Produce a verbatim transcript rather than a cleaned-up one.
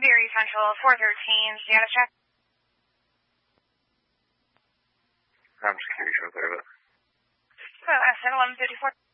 Very Central, four thirteen, status check. I'm security show there, but... Oh, S N eleven fifty-four.